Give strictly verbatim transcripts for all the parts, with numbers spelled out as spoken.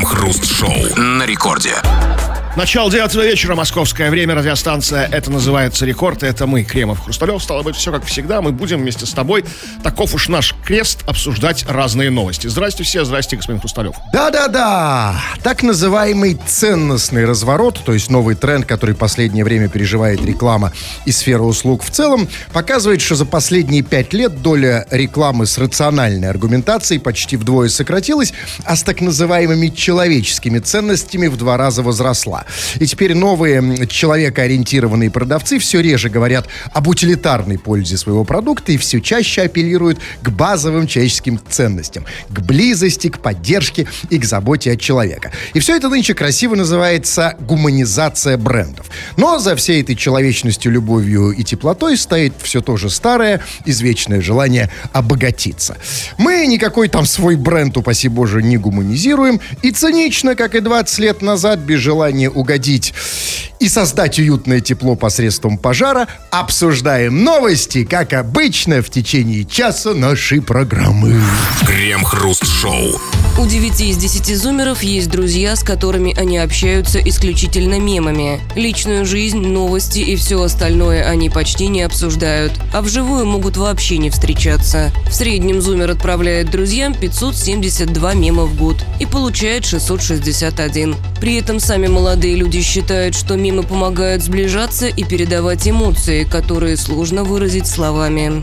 Крем-хруст-шоу на рекорде. Начало девятого вечера, московское время, радиостанция «Это называется Рекорд». Это мы, Кремов, Хрусталев. Стало быть, все как всегда. Мы будем вместе с тобой, таков уж наш крест, обсуждать разные новости. Здрасте все, здрасте, господин Хрусталев. Да-да-да, так называемый ценностный разворот, то есть новый тренд, который в последнее время переживает реклама и сфера услуг в целом, показывает, что за последние пять лет доля рекламы с рациональной аргументацией почти вдвое сократилась, а с так называемыми человеческими ценностями в два раза возросла. И теперь новые человекоориентированные продавцы все реже говорят об утилитарной пользе своего продукта и все чаще апеллируют к базовым человеческим ценностям, к близости, к поддержке и к заботе от человека. И все это нынче красиво называется гуманизация брендов. Но за всей этой человечностью, любовью и теплотой стоит все то же старое, извечное желание обогатиться. Мы никакой там свой бренд, упаси боже, не гуманизируем, и цинично, как и двадцать лет назад, без желания угодить и создать уютное тепло посредством пожара, обсуждаем новости, как обычно, в течение часа нашей программы. Крем-хруст-шоу. У девяти из десяти зумеров есть друзья, с которыми они общаются исключительно мемами. Личную жизнь, новости и все остальное они почти не обсуждают, а вживую могут вообще не встречаться. В среднем зумер отправляет друзьям пятьсот семьдесят два мема в год и получает шестьсот шестьдесят один. При этом сами молодые люди считают, что мемы помогают сближаться и передавать эмоции, которые сложно выразить словами.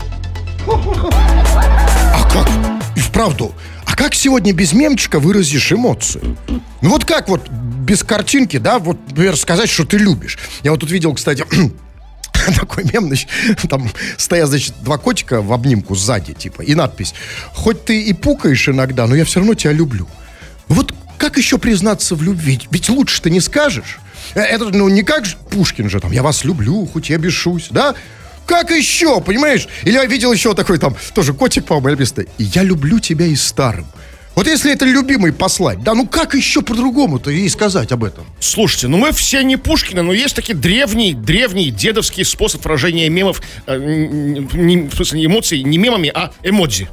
А как? И вправду, а как сегодня без мемчика выразишь эмоцию? Ну вот как вот без картинки, да, вот, например, сказать, что ты любишь. Я вот тут видел, кстати, такой мем, значит, там стоят, значит, два котика в обнимку сзади, типа, и надпись: «Хоть ты и пукаешь иногда, но я все равно тебя люблю». Вот как еще признаться в любви? Ведь лучше ты не скажешь. Это, ну, не как же Пушкин же, там, «Я вас люблю, хоть я бешусь», да? Как еще, понимаешь? Или я видел еще такой там, тоже котик, по-моему, написано: «Я люблю тебя и старым». Вот если это любимый послать, да, ну как еще по-другому-то ей сказать об этом? Слушайте, ну мы все не Пушкины, но есть такой древний, древний дедовский способ выражения мемов, э, не, в смысле, не эмоций, не мемами, а эмодзи.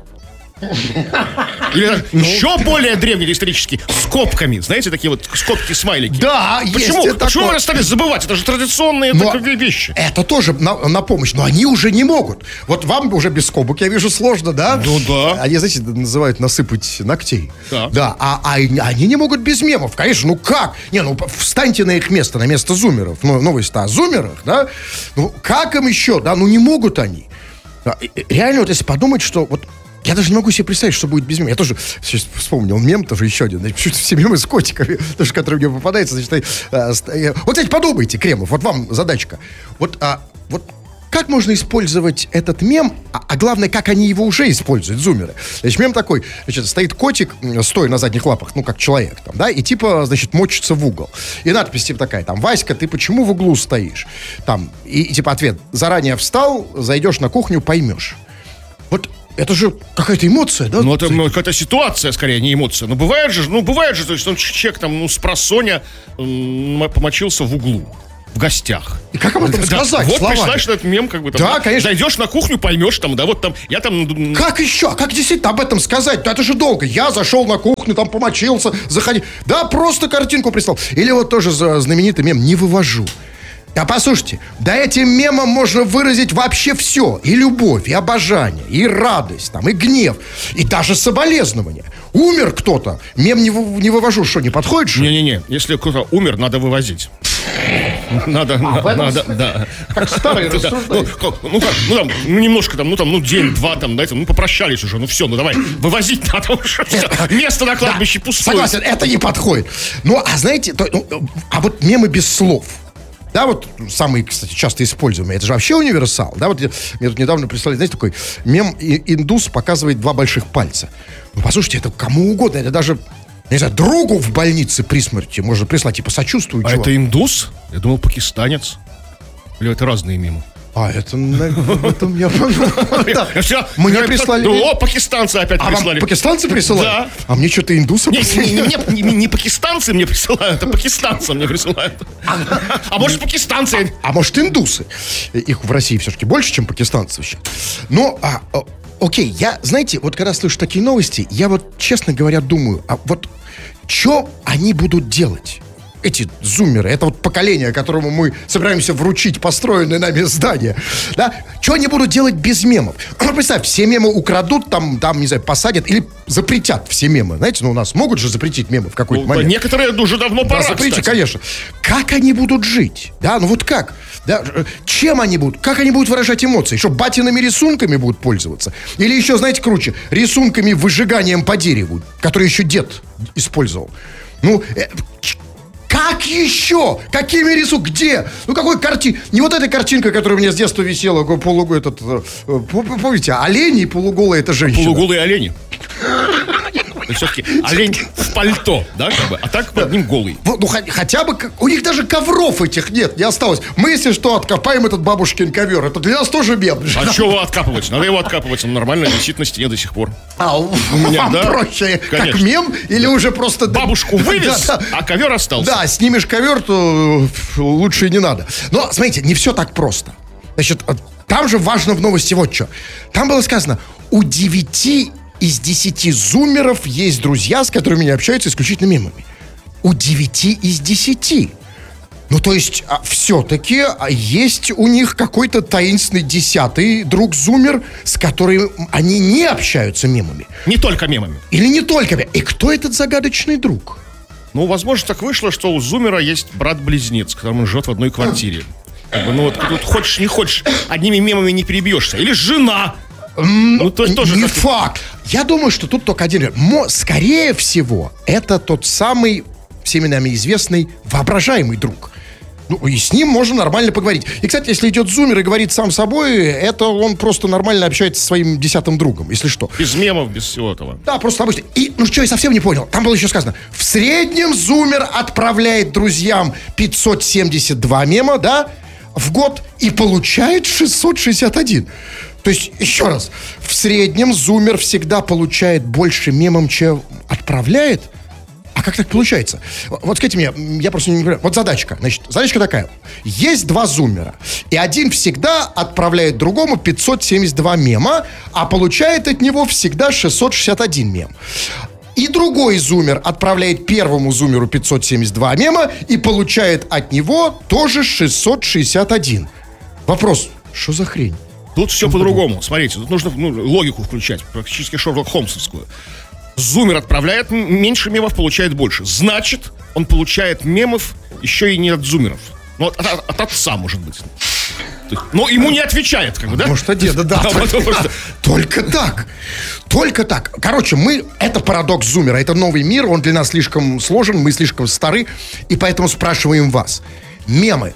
Или даже ну, еще более древний исторический, скобками. Знаете, такие вот скобки-смайлики. Да, Почему? есть. Почему такое. вы стали забывать? Это же традиционные Но такие вещи. Это тоже на, на помощь, но они уже не могут. Вот вам уже без скобок, я вижу, сложно, да? Ну да. Они, знаете, называют насыпать ногтей. Да. Да, а, а они не могут без мемов, конечно, ну как? Не, ну встаньте на их место, на место зумеров. Ну, новость-то о зумерах, да? Ну как им еще, да? Ну не могут они. Реально, вот если подумать, что вот я даже не могу себе представить, что будет без мема. Я тоже сейчас вспомнил мем, тоже еще один. Значит, все мемы с котиками, тоже, который мне попадается. Значит, а, а, вот, кстати, подумайте, Кремов, вот вам задачка. Вот, а, вот как можно использовать этот мем, а, а главное, как они его уже используют, зумеры. Значит, мем такой, значит, стоит котик, стоя на задних лапах, ну, как человек там, да, и типа, значит, мочится в угол. И надпись типа такая, там: «Васька, ты почему в углу стоишь?» Там, и, и типа ответ: «Заранее встал, зайдешь на кухню, поймешь». Вот это же какая-то эмоция, да? Ну, это ну, какая-то ситуация, скорее, не эмоция. Ну, бывает же, ну, бывает же, то есть, он человек там, ну, с просонья м- помочился в углу, в гостях. И как об этом да, сказать? Вот словами? пришла, что этот мем, как бы там. Да, конечно. Зайдешь на кухню, поймешь там, да, вот там, я там. Как еще? Как действительно об этом сказать? Да это же долго. Я зашел на кухню, там помочился, заходи. Да, просто картинку прислал. Или вот тоже знаменитый мем: «Не вывожу». А послушайте, да этим мемом можно выразить вообще все. И любовь, и обожание, и радость, там, и гнев, и даже соболезнования. Умер кто-то, мем не, в, не вывожу, что, не подходит? Что? Не-не-не, если кто-то умер, надо вывозить. Надо, а, надо, да. Как старый рассуждает. Ну, ну как, ну там, ну немножко там, ну там, ну день-два там, знаете, ну попрощались уже, ну все, ну давай, вывозить надо уже. Место на кладбище пустое. Согласен, это не подходит. Ну, а знаете, то, ну, а вот мемы без слов. Да, вот самый, кстати, часто используемый. Это же вообще универсал. Да, вот я, мне тут недавно прислали, знаете, такой мем: индус показывает два больших пальца. Ну, послушайте, это кому угодно. Это даже, не знаю, другу в больнице при смерти можно прислать, типа, сочувствую. А чувак. это индус? Я думал, пакистанец. Или это разные мемы? А, это, это мне... Мне прислали... О, пакистанцы опять А прислали. вам пакистанцы присылают? Да. А мне что-то индусы присылают? Не пакистанцы мне присылают, а пакистанцы мне присылают. А может, пакистанцы? А может, индусы? Их в России все-таки больше, чем пакистанцев сейчас. Но... окей, я, знаете, вот когда слышу такие новости, я вот, честно говоря, думаю, а вот что они будут делать? Эти зумеры, это вот поколение, которому мы собираемся вручить построенное нами здание, да, что они будут делать без мемов? Ну, представь, все мемы украдут, там, там, не знаю, посадят или запретят все мемы. Знаете, ну, у нас могут же запретить мемы в какой-то Ну, момент. некоторые уже давно пора, Да, запретить, кстати. конечно. Как они будут жить? Да, ну вот как? Да, э, чем они будут? Как они будут выражать эмоции? Что, батиными рисунками будут пользоваться? Или еще, знаете, круче, рисунками выжиганием по дереву, которые еще дед использовал? Ну, э, ч- как еще? Какими рисунками? Где? Ну, какой картин? Не вот эта картинка, которая у меня с детства висела, полуголый этот, э, помните, олени и полуголая эта женщина. Полуголые олени. Все-таки олень в пальто, да, как бы, а так под ним голый. Вот, ну, х- хотя бы, к- у них даже ковров этих нет, не осталось. Мы, если что, откопаем этот бабушкин ковер. Это для нас тоже мем. А что его откапывать? Надо его откапывать, он нормально висит на стене до сих пор. А, у- меня, вам да? проще, как Конечно. мем, или уже просто... Бабушку вывез, Да, да. а ковер остался. Да, снимешь ковер, то э, лучше и не надо. Но, смотрите, не все так просто. Значит, э, там же важно в новости вот что. Там было сказано, у девяти из десяти зумеров есть друзья, с которыми они общаются исключительно мемами. У девяти из десяти. Ну, то есть, а, все-таки а, есть у них какой-то таинственный десятый друг-зумер, с которым они не общаются мемами. Не только мемами. Или не только. И кто этот загадочный друг? Ну, возможно, так вышло, что у Зумера есть брат-близнец, с которым он живет в одной квартире. Как бы, ну вот тут хочешь, не хочешь, одними мемами не перебьешься. Или жена. Ну, то есть тоже Не как- факт. Я думаю, что тут только один. Мо, скорее всего, это тот самый, всеми нами известный, воображаемый друг. Ну, и с ним можно нормально поговорить. И, кстати, если идет зумер и говорит сам собой, это он просто нормально общается со своим десятым другом, если что. Без мемов, без всего этого. Да, просто обычно. И, ну что, я совсем не понял. Там было еще сказано, в среднем зумер отправляет друзьям пятьсот семьдесят два мема, да, в год и получает шестьсот шестьдесят один. То есть, еще раз, в среднем зумер всегда получает больше мемом, чем отправляет. А как так получается? Вот скажите мне, я просто не понимаю. Вот задачка. Значит, задачка такая. Есть два зумера. И один всегда отправляет другому пятьсот семьдесят два мема, а получает от него всегда шестьсот шестьдесят один мем. И другой зумер отправляет первому зумеру пятьсот семьдесят два мема и получает от него тоже шестьсот шестьдесят один. Вопрос, что за хрень? Тут все по-другому. Смотрите, тут нужно ну, логику включать, практически Шерлок Холмсовскую. Зумер отправляет м- меньше мемов, получает больше. Значит, он получает мемов еще и не от зумеров. Ну, от, от- от отца, может быть. То есть, но ему не отвечает, как бы, да? Может, от деда, да. Да, только, потому что- только так. Только так. Короче, мы... Это парадокс зумера. Это новый мир. Он для нас слишком сложен. Мы слишком стары. И поэтому спрашиваем вас. Мемы.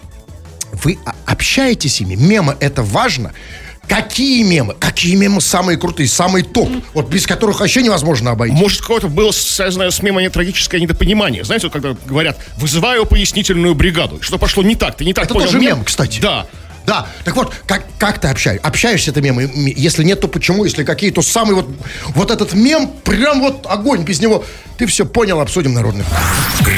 Вы а- общаетесь с ними? Мемы — это важно? Какие мемы? Какие мемы самые крутые, самый топ? Вот без которых вообще невозможно обойти. Может, какое-то было связано с мемами трагическое недопонимание. Знаете, вот когда говорят, вызываю пояснительную бригаду. Что пошло не так, ты не так Это понял тоже мем, кстати. Да. Да, так вот, как, как ты общаешься? Общаешься ты мемы? Если нет, то почему? Если какие, то самый вот, вот этот мем, прям вот огонь, без него. Ты все понял, обсудим народный.